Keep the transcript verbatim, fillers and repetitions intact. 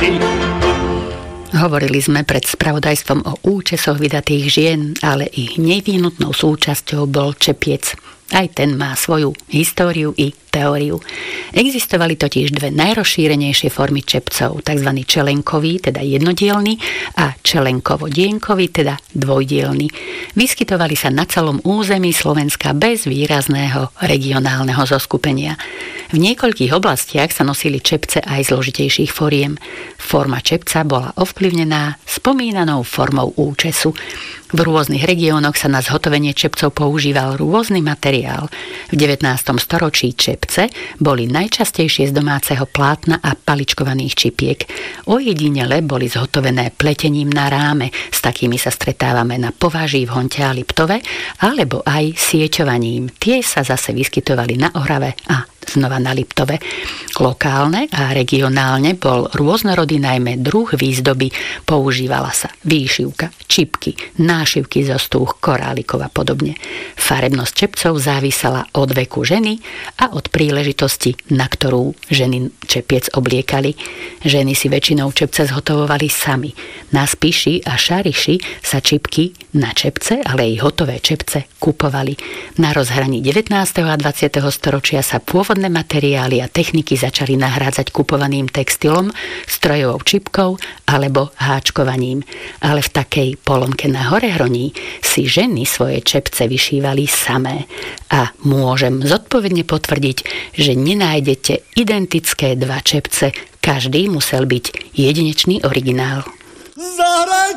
Hovorili sme pred spravodajstvom o účesoch vydatých žien, ale ich nevyhnutnou súčasťou bol čepiec. Aj ten má svoju históriu i teóriu. Existovali totiž dve najrozšírenejšie formy čepcov, tzv. Čelenkový, teda jednodielny, a čelenkovo-dienkový, teda dvojdielny. Vyskytovali sa na celom území Slovenska bez výrazného regionálneho zoskupenia. V niekoľkých oblastiach sa nosili čepce aj zložitejších foriem. Forma čepca bola ovplyvnená spomínanou formou účesu. V rôznych regiónoch sa na zhotovenie čepcov používal rôzny materiál. V devätnástom storočí čepce boli najčastejšie z domáceho plátna a paličkovaných čipiek. Ojedinele boli zhotovené pletením na ráme, s takými sa stretávame na Považí, v Honte a Liptove, alebo aj sieťovaním. Tie sa zase vyskytovali na Orave a znova na Liptove. Lokálne a regionálne bol rôznorodý najmä druh výzdoby. Používala sa výšivka, čipky, nášivky zo stúch, korálikov a podobne. Farebnosť čepcov závisela od veku ženy a od príležitosti, na ktorú ženy čepiec obliekali. Ženy si väčšinou čepce zhotovovali sami. Na Spiši a Šariši sa čipky na čepce, ale i hotové čepce kupovali. Na rozhraní devätnásteho a dvadsiateho storočia sa pôvodné materiály a techniky začali nahrádzať kupovaným textilom, strojovou čipkou alebo háčkovaním. Ale v takej polomke na Horehroní si ženy svoje čepce vyšívali samé. A môžem zodpovedne potvrdiť, že nenájdete identické dva čepce. Každý musel byť jedinečný originál. Zahraj